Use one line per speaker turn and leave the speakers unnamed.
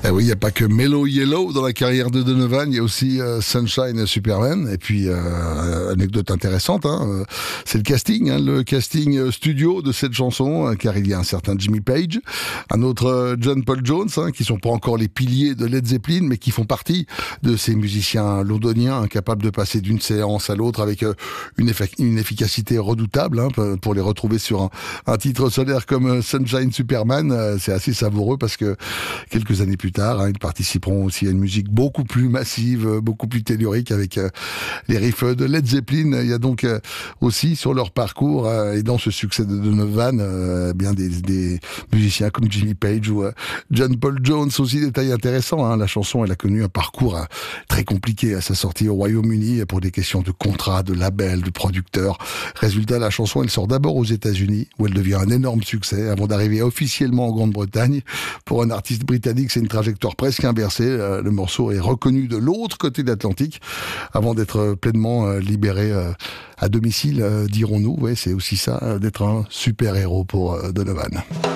Eh oui, il n'y a pas que Mellow Yellow dans la carrière de Donovan, il y a aussi Sunshine Superman. Et puis, anecdote intéressante, c'est le casting studio de cette chanson, car il y a un certain Jimmy Page, un autre John Paul Jones, qui sont pas encore les piliers de Led Zeppelin, mais qui font partie de ces musiciens londoniens incapables de passer d'une séance à l'autre avec une efficacité redoutable, pour les retrouver sur un titre solaire comme Sunshine Superman. C'est assez savoureux parce que quelques années plus tard, ils participeront aussi à une musique beaucoup plus massive, beaucoup plus tellurique avec les riffs de Led Zeppelin. Il y a donc aussi sur leur parcours et dans ce succès de Donovan, bien des musiciens comme Jimmy Page ou John Paul Jones. Aussi, détail intéressant, la chanson elle a connu un parcours très compliqué à sa sortie au Royaume-Uni pour des questions de contrat, de label, de producteur. Résultat, la chanson elle sort d'abord aux États-Unis où elle devient un énorme succès avant d'arriver officiellement en Grande-Bretagne. Pour un artiste britannique, c'est une trajectoire presque inversée. Le morceau est reconnu de l'autre côté de l'Atlantique avant d'être pleinement libéré à domicile, dirons-nous. Ouais, c'est aussi ça, d'être un super-héros pour Donovan.